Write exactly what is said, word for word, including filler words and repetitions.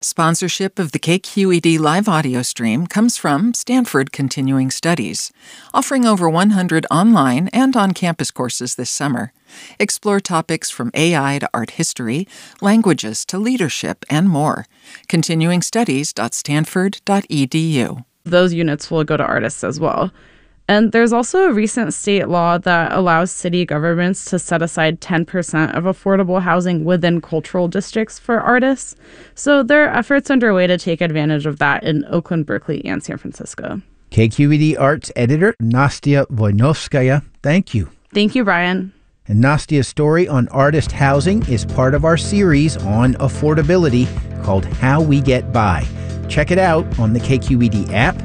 Sponsorship of the K Q E D live audio stream comes from Stanford Continuing Studies, offering over one hundred online and on-campus courses this summer. Explore topics from A I to art history, languages to leadership, and more. continuing studies dot stanford dot e d u. Those units will go to artists as well. And there's also a recent state law that allows city governments to set aside ten percent of affordable housing within cultural districts for artists. So there are efforts underway to take advantage of that in Oakland, Berkeley, and San Francisco. K Q E D Arts editor Nastya Voinovskaya, thank you. Thank you, Brian. And Nastya's story on artist housing is part of our series on affordability called How We Get By. Check it out on the K Q E D app,